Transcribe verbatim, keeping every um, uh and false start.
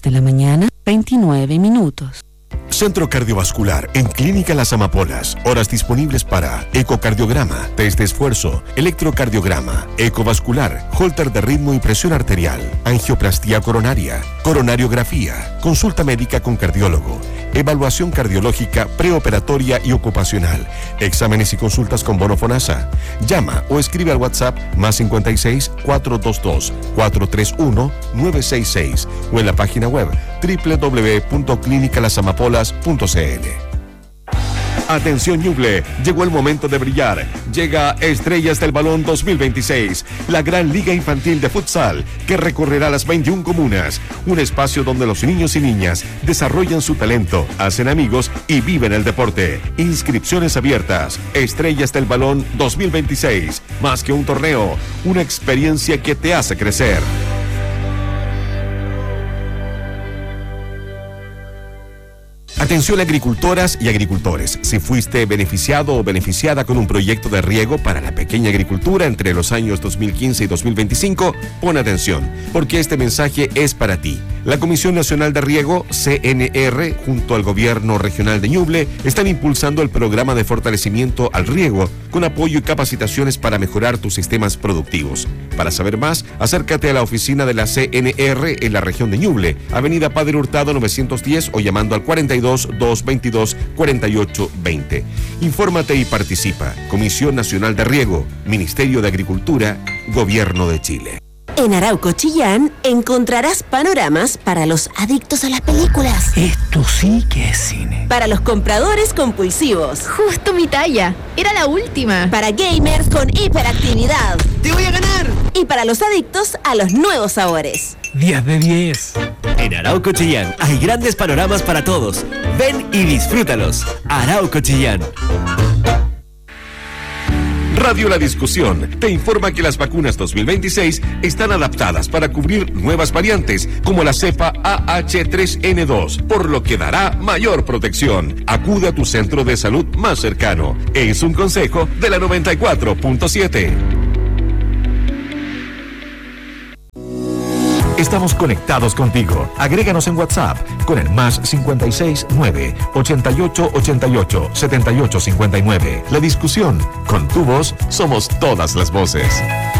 de la mañana, veintinueve minutos. Centro Cardiovascular en Clínica Las Amapolas. Horas disponibles para ecocardiograma, test de esfuerzo, electrocardiograma, ecovascular, holter de ritmo y presión arterial, angioplastía coronaria, coronariografía, consulta médica con cardiólogo, evaluación cardiológica preoperatoria y ocupacional, exámenes y consultas con bono FONASA. Llama o escribe al WhatsApp más cincuenta y seis, cuatrocientos veintidós, cuatrocientos treinta y uno, novecientos sesenta y seis o en la página web doble u doble u doble u punto clínica las amapolas punto c l. Atención Ñuble, llegó el momento de brillar. Llega Estrellas del Balón dos mil veintiséis, la gran liga infantil de futsal que recorrerá las veintiuna comunas. Un espacio donde los niños y niñas desarrollan su talento, hacen amigos y viven el deporte. Inscripciones abiertas. Estrellas del Balón dos mil veintiséis, más que un torneo, una experiencia que te hace crecer. Atención agricultoras y agricultores. Si fuiste beneficiado o beneficiada con un proyecto de riego para la pequeña agricultura entre los años dos mil quince y dos mil veinticinco, pon atención, porque este mensaje es para ti. La Comisión Nacional de Riego, C N R, junto al Gobierno Regional de Ñuble, están impulsando el programa de fortalecimiento al riego con apoyo y capacitaciones para mejorar tus sistemas productivos. Para saber más, acércate a la oficina de la C N R en la región de Ñuble, Avenida Padre Hurtado novecientos diez o llamando al cuarenta y dos, doscientos veintidós, cuarenta y ocho veinte. Infórmate y participa. Comisión Nacional de Riego, Ministerio de Agricultura, Gobierno de Chile. En Arauco Chillán encontrarás panoramas para los adictos a las películas. Esto sí que es cine. Para los compradores compulsivos. Justo mi talla. Era la última. Para gamers con hiperactividad. ¡Te voy a ganar! Y para los adictos a los nuevos sabores. diez de diez. En Arauco Chillán hay grandes panoramas para todos. Ven y disfrútalos. Arauco Chillán. Radio La Discusión te informa que las vacunas dos mil veintiséis están adaptadas para cubrir nuevas variantes como la cepa A H tres N dos, por lo que dará mayor protección. Acude a tu centro de salud más cercano. Es un consejo de la noventa y cuatro punto siete. Estamos conectados contigo. Agréganos en WhatsApp con el más cincuenta y seis, nueve, ochenta y ocho, ochenta y ocho, setenta y ocho cincuenta y nueve. La Discusión. Con tu voz somos todas las voces.